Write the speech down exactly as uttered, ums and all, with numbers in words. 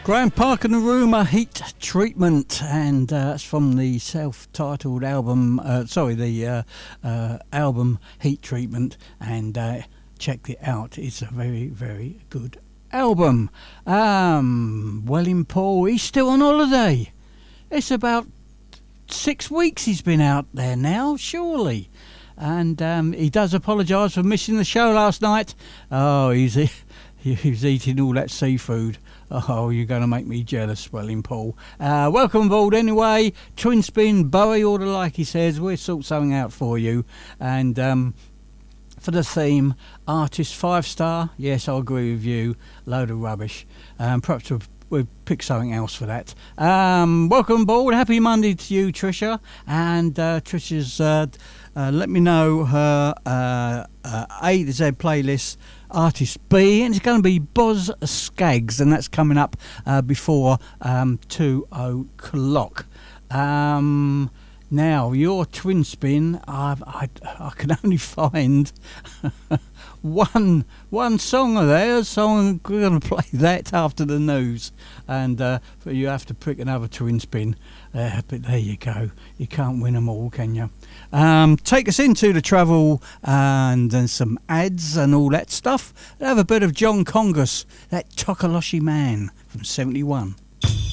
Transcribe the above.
Graham Park and the Rumour, Heat Treatment, and uh, that's from the self-titled album, uh, sorry, the uh, uh, album Heat Treatment, and uh, check it out. It's a very, very good album. Um, Welling Paul, he's still on holiday. It's about six weeks he's been out there now, surely. And um, he does apologise for missing the show last night. Oh, he's, he was eating all that seafood. Oh, you're going to make me jealous, Welling Paul. Uh, welcome aboard anyway. Twin Spin, Bowie Order, like he says. We'll sort something out for you. And um, for the theme, artist five star. Yes, I agree with you. Load of rubbish. Um, perhaps we'll, we'll pick something else for that. Um, welcome aboard. Happy Monday to you, Trisha. And uh, Trisha's uh, uh, let me know her uh, uh, A to Z playlist. Artist B, and it's going to be Boz Skaggs, and that's coming up uh, before um, two o'clock. Um, now, your Twin Spin, I, I, I can only find one one song of theirs, so I'm going to play that after the news, and uh, you have to pick another Twin Spin. Uh, but there you go. You can't win them all, can you? Um, take us into the travel and, and some ads and all that stuff. Have a bit of John Congus, that Tokoloshi Man from seventy-one.